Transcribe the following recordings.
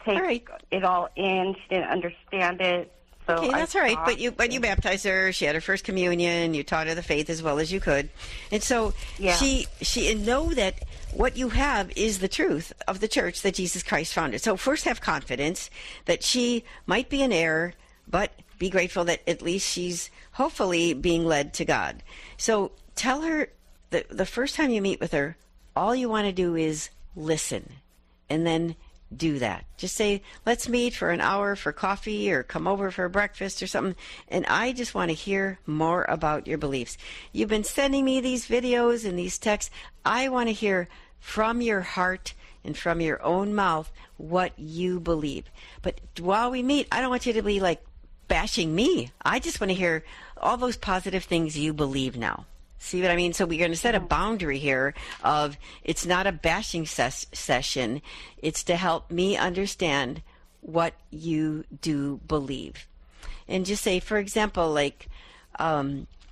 take it all in. She didn't understand it. So okay, that's all right. But you baptized her. She had her first communion. You taught her the faith as well as you could, and so she know that what you have is the truth of the church that Jesus Christ founded. So first, have confidence that she might be in error, but be grateful that at least she's hopefully being led to God. So tell her that the first time you meet with her, all you want to do is listen, and then do that. Just say, let's meet for an hour for coffee or come over for breakfast or something, and I just want to hear more about your beliefs. You've been sending me these videos and these texts. I want to hear from your heart and from your own mouth what you believe. But while we meet, I don't want you to be like bashing me. I just want to hear all those positive things you believe now. See what I mean? So we're going to set a boundary here of it's not a bashing session. It's to help me understand what you do believe. And just say, for example, like, how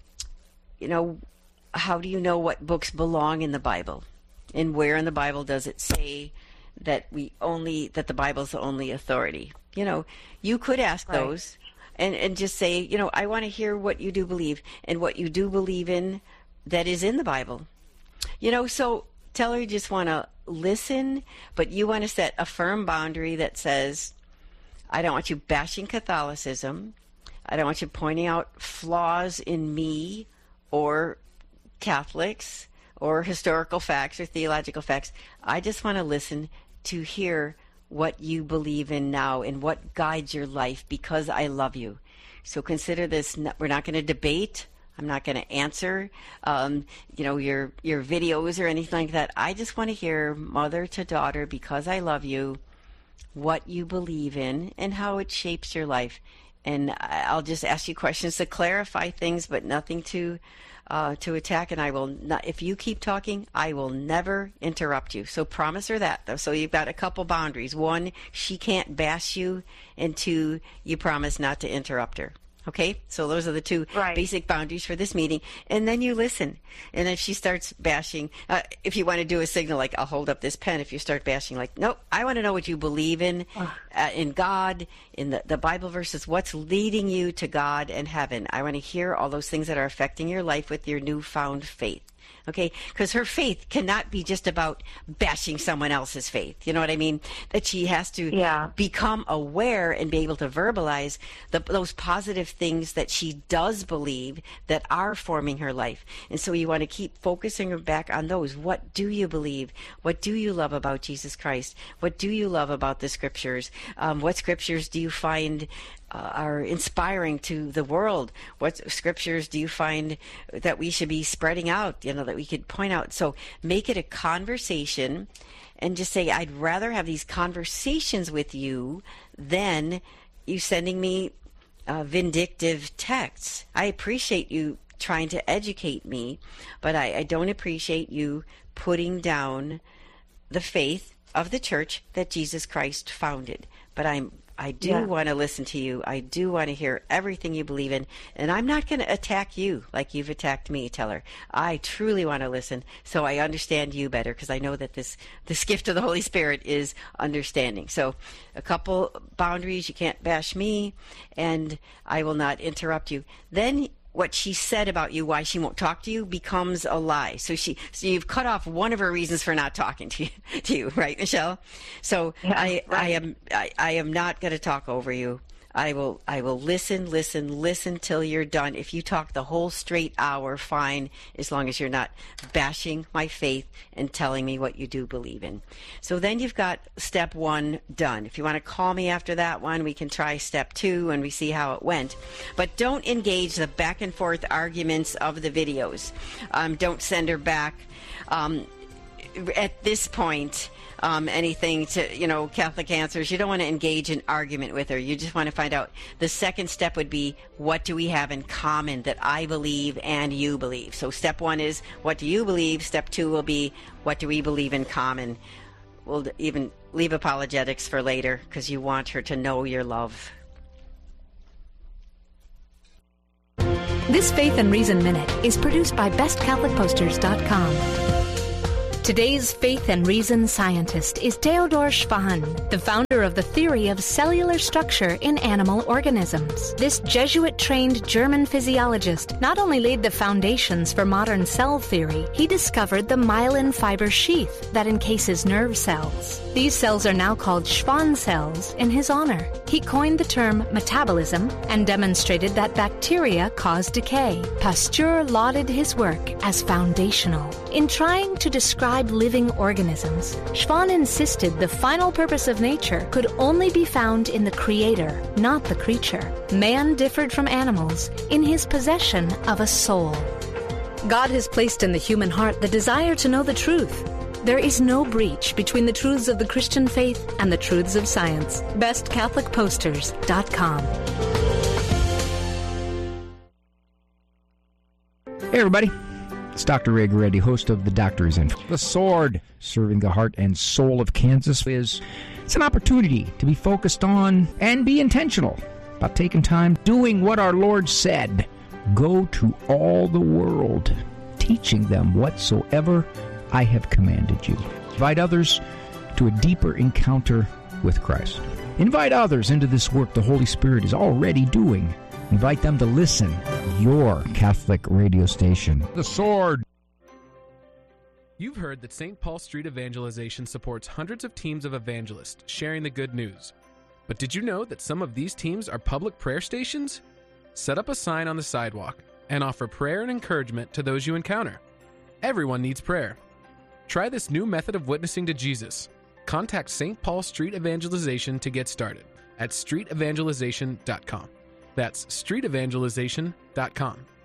do you know what books belong in the Bible? And where in the Bible does it say that that the Bible's the only authority? You could ask those and just say, I want to hear what you do believe and what you do believe in that is in the Bible. So tell her you just want to listen, but you want to set a firm boundary that says, I don't want you bashing Catholicism. I don't want you pointing out flaws in me or Catholics or historical facts or theological facts. I just want to listen to hear what you believe in now and what guides your life because I love you. So consider this, we're not going to debate. I'm not going to answer, your videos or anything like that. I just want to hear mother to daughter, because I love you, what you believe in and how it shapes your life. And I'll just ask you questions to clarify things, but nothing to attack. And I will not. If you keep talking, I will never interrupt you. So promise her that, though. So you've got a couple boundaries. One, she can't bash you, and two, you promise not to interrupt her. Okay, so those are the two basic boundaries for this meeting. And then you listen. And if she starts bashing, if you want to do a signal like, I'll hold up this pen, if you start bashing like, nope, I want to know what you believe in God, in the Bible verses, what's leading you to God and heaven. I want to hear all those things that are affecting your life with your newfound faith. Okay, because her faith cannot be just about bashing someone else's faith. You know what I mean? That she has to become aware and be able to verbalize those positive things that she does believe that are forming her life. And so you want to keep focusing her back on those. What do you believe? What do you love about Jesus Christ? What do you love about the Scriptures? What Scriptures do you find are inspiring to the world? What Scriptures do you find that we should be spreading out, that we could point out? So make it a conversation and just say, I'd rather have these conversations with you than you sending me vindictive texts. I appreciate you trying to educate me, but I don't appreciate you putting down the faith of the church that Jesus Christ founded. But I do want to listen to you. I do want to hear everything you believe in. And I'm not going to attack you like you've attacked me, tell her. I truly want to listen so I understand you better, because I know that this gift of the Holy Spirit is understanding. So a couple boundaries. You can't bash me, and I will not interrupt you. Then what she said about you, why she won't talk to you, becomes a lie. So you've cut off one of her reasons for not talking to you, right, Michelle? So I am not going to talk over you. I will listen till you're done. If you talk the whole straight hour, fine, as long as you're not bashing my faith and telling me what you do believe in. So then you've got step 1 done. If you want to call me after that one, we can try step 2 and we see how it went. But don't engage the back and forth arguments of the videos. Don't send her back. At this point, anything to, Catholic Answers, you don't want to engage in argument with her. You just want to find out. The second step would be, what do we have in common that I believe and you believe? So step 1 is, what do you believe? Step 2 will be, what do we believe in common? We'll even leave apologetics for later, because you want her to know your love. This Faith and Reason Minute is produced by BestCatholicPosters.com. Today's faith and reason scientist is Theodor Schwann, the founder of the theory of cellular structure in animal organisms. This Jesuit-trained German physiologist not only laid the foundations for modern cell theory, he discovered the myelin fiber sheath that encases nerve cells. These cells are now called Schwann cells in his honor. He coined the term metabolism and demonstrated that bacteria cause decay. Pasteur lauded his work as foundational. In trying to describe living organisms, Schwann insisted the final purpose of nature could only be found in the creator, not the creature. Man differed from animals in his possession of a soul. God has placed in the human heart the desire to know the truth. There is no breach between the truths of the Christian faith and the truths of science. BestCatholicPosters.com. Hey everybody, it's Dr. Ray Goretti, host of The Doctor Is In. The Sword, serving the heart and soul of Kansas, it's an opportunity to be focused on and be intentional about taking time doing what our Lord said. Go to all the world, teaching them whatsoever I have commanded you. Invite others to a deeper encounter with Christ. Invite others into this work the Holy Spirit is already doing. Invite them to listen. Your Catholic radio station. The Sword. You've heard that St. Paul Street Evangelization supports hundreds of teams of evangelists sharing the good news. But did you know that some of these teams are public prayer stations? Set up a sign on the sidewalk and offer prayer and encouragement to those you encounter. Everyone needs prayer. Try this new method of witnessing to Jesus. Contact St. Paul Street Evangelization to get started at streetevangelization.com. That's streetevangelization.com.